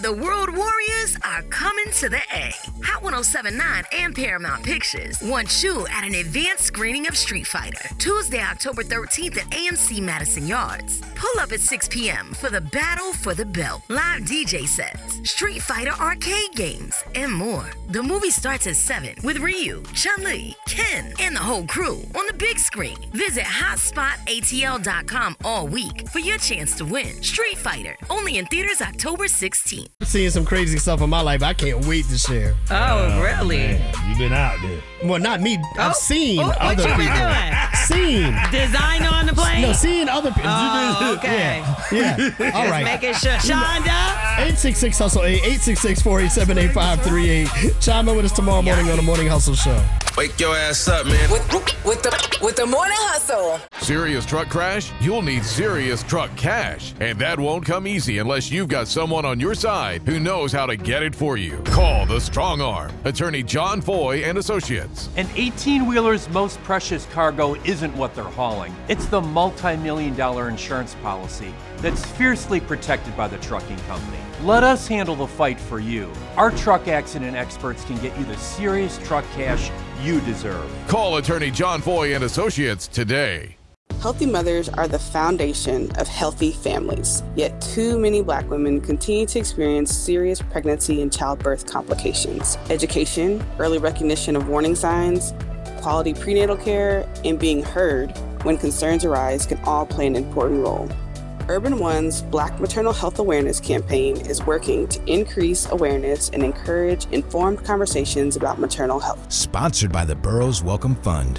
The World Warriors are coming to the A. Hot 1079 and Paramount Pictures want you at an advanced screening of Street Fighter, Tuesday, October 13th at AMC Madison Yards. Pull up at 6 p.m. for the Battle for the Belt, live DJ sets, Street Fighter arcade games, and more. The movie starts at 7 with Ryu, Chun-Li, Ken, and the whole crew on the big screen. Visit hotspotatl.com all week for your chance to win. Street Fighter, only in theaters October 16th. I'm seeing some crazy stuff in my life I can't wait to share. Oh, really? Man, you been out there. Well, not me. I've seen what other you people. been doing? Seen. Design on the plane? No, seeing other people. Oh, okay. Yeah. All right. Making sure. Shonda? 866 Hustle 8 866-487-8538. Chime in with us tomorrow morning on the Morning Hustle Show. Wake your ass up, man. With the Morning Hustle. Serious truck crash? You'll need serious truck cash. And that won't come easy unless you've got someone on your side who knows how to get it for you. Call the Strong Arm. Attorney John Foy and Associates. An 18-wheeler's most precious cargo isn't what they're hauling. It's the multi-million-dollar insurance policy that's fiercely protected by the trucking company. Let us handle the fight for you. Our truck accident experts can get you the serious truck cash you deserve. Call Attorney John Foy and Associates today. Healthy mothers are the foundation of healthy families. Yet too many Black women continue to experience serious pregnancy and childbirth complications. Education, early recognition of warning signs, quality prenatal care, and being heard when concerns arise can all play an important role. Urban One's Black Maternal Health Awareness campaign is working to increase awareness and encourage informed conversations about maternal health. Sponsored by the Burroughs Welcome Fund.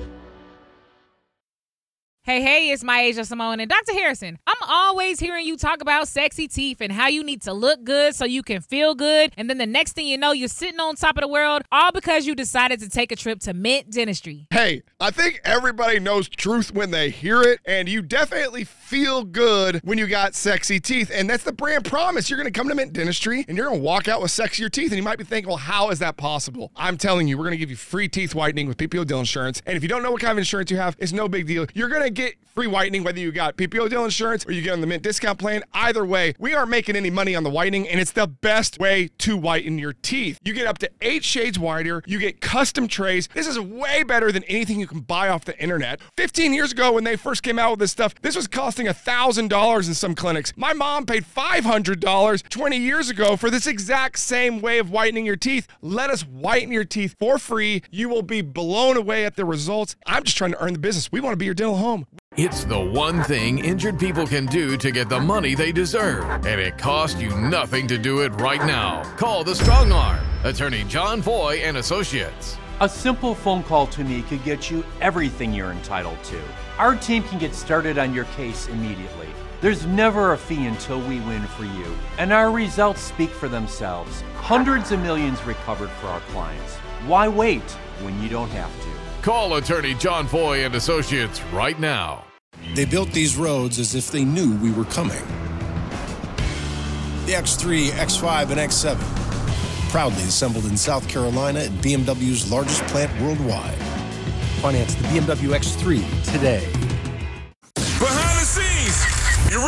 Hey, it's Myasia Simone and Dr. Harrison. I'm always hearing you talk about sexy teeth and how you need to look good so you can feel good. And then the next thing you know, you're sitting on top of the world, all because you decided to take a trip to Mint Dentistry. Hey, I think everybody knows truth when they hear it, and you definitely feel good when you got sexy teeth. And that's the brand promise. You're going to come to Mint Dentistry and you're going to walk out with sexier teeth. And you might be thinking, well, how is that possible? I'm telling you, we're going to give you free teeth whitening with PPO Dental Insurance. And if you don't know what kind of insurance you have, it's no big deal. You're going to get free whitening whether you got PPO Dental Insurance or you get on the Mint discount plan. Either way, we aren't making any money on the whitening, and it's the best way to whiten your teeth. You get up to 8 shades whiter. You get custom trays. This is way better than anything you can buy off the internet. 15 years ago when they first came out with this stuff, this was costing $1,000 in some clinics. My mom paid $500 20 years ago for this exact same way of whitening your teeth. Let us whiten your teeth for free. You will be blown away at the results. I'm just trying to earn the business. We want to be your dental home. It's the one thing injured people can do to get the money they deserve, and it costs you nothing to do it right now. Call the Strong Arm. Attorney John Foy and Associates. A simple phone call to me could get you everything you're entitled to. Our team can get started on your case immediately. There's never a fee until we win for you, and our results speak for themselves. Hundreds of millions recovered for our clients. Why wait when you don't have to? Call Attorney John Foy and Associates right now. They built these roads as if they knew we were coming. The X3, X5, and X7. Proudly assembled in South Carolina at BMW's largest plant worldwide. Finance the BMW X3 today.